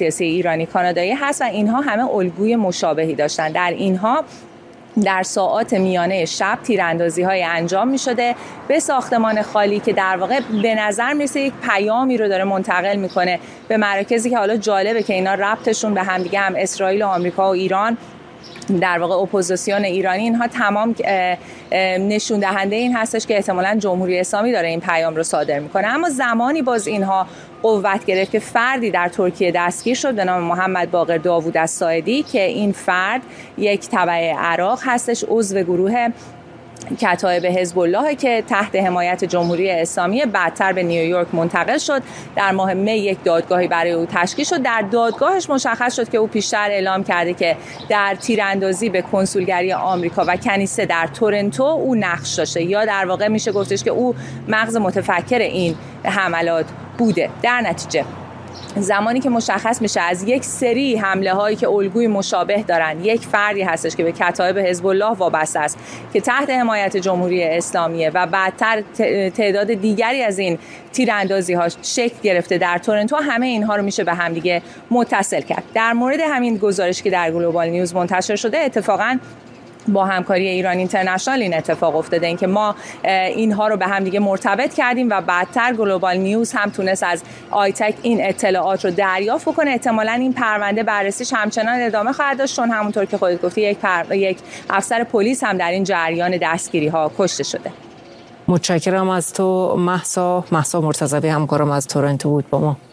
سیاسی ایرانی کانادایی هست و اینها همه الگوی مشابهی داشتن. در اینها در ساعات میانه شب تیراندازی‌های انجام می‌شده به ساختمان خالی که در واقع به نظر میرسه یک پیامی رو داره منتقل میکنه به مراکزی که حالا جالبه که اینا ربطشون به هم دیگه، هم اسرائیل و آمریکا و ایران، در واقع اپوزیسیون ایرانی، اینها تمام نشون دهنده این هستش که احتمالاً جمهوری اسلامی داره این پیام رو صادر میکنه. اما زمانی باز اینها قوت گرفت که فردی در ترکیه دستگیر شد به نام محمد باقر داوود الساعدی که این فرد یک تبع عراق هستش، عضو گروه کتایب حزب الله که تحت حمایت جمهوری اسلامی، بعدتر به نیویورک منتقل شد. در ماه می یک دادگاهی برای او تشکیل شد. در دادگاهش مشخص شد که او پیشتر اعلام کرده که در تیراندازی به کنسولگری آمریکا و کنیسه در تورنتو او نقش داشته، یا در واقع میشه گفتش که او مغز متفکر این حملات بوده. در نتیجه زمانی که مشخص میشه از یک سری حمله هایی که الگوی مشابه دارن یک فردی هستش که به کتایب حزب الله وابسته است که تحت حمایت جمهوری اسلامیه و بعدتر تعداد دیگری از این تیراندازی ها شکل گرفته در تورنتو، همه اینها رو میشه به هم دیگه متصل کرد. در مورد همین گزارش که در گلوبال نیوز منتشر شده، اتفاقاً با همکاری ایران اینترنشنال این اتفاق افتاده، این که ما اینها رو به هم دیگه مرتبط کردیم و بعدتر گلوبال نیوز هم تونست از آیتک این اطلاعات رو دریافت بکنه. احتمالاً این پرونده بررسیش همچنان ادامه خواهد داشت، چون همونطور که خودت گفتی یک افسر پلیس هم در این جریان دستگیری ها کشته شده. متشکرم از تو مهسا مرتضوی، همکارم از تورنتو بود با ما.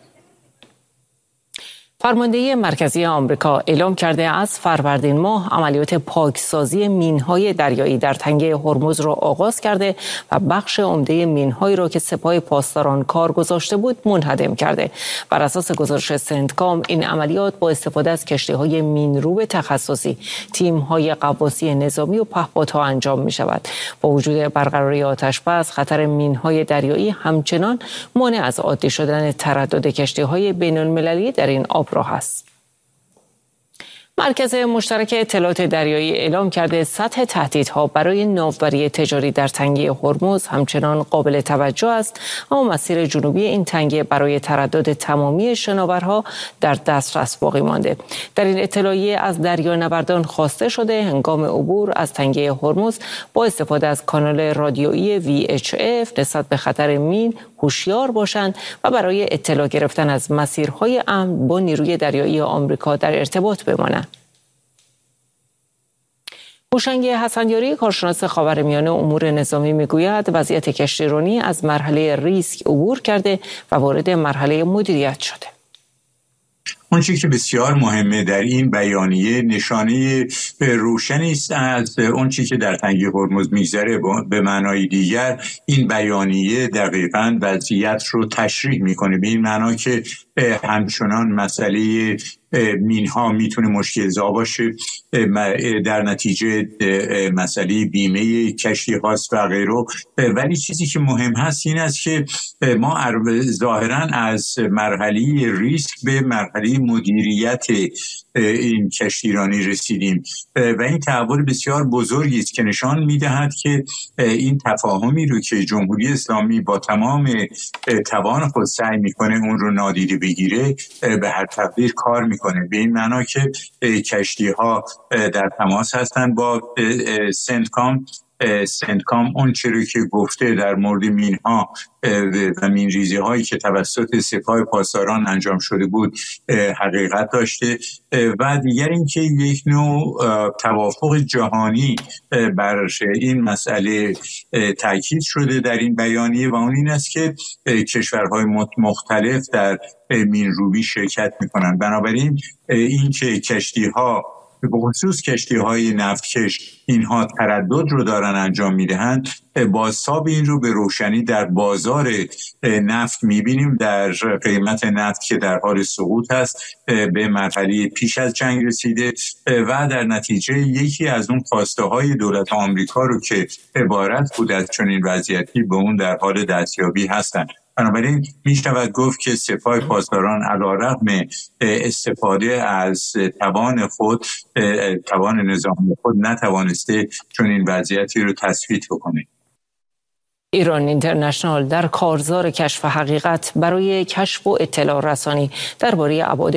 فرمانده مرکزی آمریکا اعلام کرده از فروردین ماه عملیات پاکسازی مین‌های دریایی در تنگه هرمز را آغاز کرده و بخش عمده مین‌هایی را که سپاه پاسداران کار گذاشته بود منهدم کرده. بر اساس گزارش سنتکام این عملیات با استفاده از کشتی‌های مین‌روب تخصصی، تیم‌های غواصی نظامی و پهپادها انجام می‌شود. با وجود برقراری آتش‌بس، خطر مین‌های دریایی همچنان مانع از عادی شدن تردد کشتی‌های بین‌المللی در این آب راه است. مرکز مشترک اطلاعات دریایی اعلام کرده سطح تهدیدها برای ناوبری تجاری در تنگه هرمز همچنان قابل توجه است، اما مسیر جنوبی این تنگه برای تردد تمامی شناورها در دسترس باقی مانده. در این اطلاعیه از دریانوردان خواسته شده هنگام عبور از تنگه هرمز با استفاده از کانال رادیویی VHF نسبت به خطر مین هوشیار باشند و برای اطلاع گرفتن از مسیرهای امن با نیروی دریایی آمریکا در ارتباط بمانند. هوشنگ حسنیاری، کارشناس خاورمیانه امور نظامی، میگوید وضعیت کشتیرانی از مرحله ریسک عبور کرده و وارد مرحله مدیریت شده. اون چیزی که بسیار مهمه در این بیانیه نشانه روشنی است از اون چیزی که در تنگه هرمز میگذره. به معنای دیگر این بیانیه دقیقاً وضعیت رو تشریح میکنه، به این معنا که همچنان مسئله مینها میتونه مشکل‌زا باشه، در نتیجه مسئله بیمه کشتی هاست و غیره، ولی چیزی که مهم هست این است که ما ظاهراً از مرحله ریسک به مرحله مدیریت این کشتیرانی رسیدیم و این تحول بسیار بزرگی است که نشان میدهد که این تفاهمی رو که جمهوری اسلامی با تمام توان خود سعی میکنه اون رو نادیده بگیره به هر تقدیر کار میکنه، به این معنا که کشتی ها در تماس هستند با سنتکام اون چیزی که گفته در مورد مینها و مینریزی هایی که توسط سپاه پاسداران انجام شده بود حقیقت داشته و دیگر اینکه یک نوع توافق جهانی بر این مسئله تاکید شده در این بیانیه و اون این است که کشورهای مختلف در مینروبی شرکت میکنند. بنابراین این که کشتی ها به خصوص کشتی‌های نفتکش اینها تردد رو دارن انجام میدهند، بازتاب این رو به روشنی در بازار نفت میبینیم، در قیمت نفت که در حال سقوط هست، به مرحله پیش از جنگ رسیده و در نتیجه یکی از اون خواسته های دولت آمریکا رو که عبارت بود از چنین وضعیتی به اون در حال دستیابی هستند. بنابراین می شود گفت که سپاه پاسداران علیرغم استفاده از توان نظامی خود نتوانسته چون این وضعیتی رو تثبیت بکنه. ایران اینترنشنال در کارزار کشف حقیقت برای کشف و اطلاع رسانی درباره ابعاد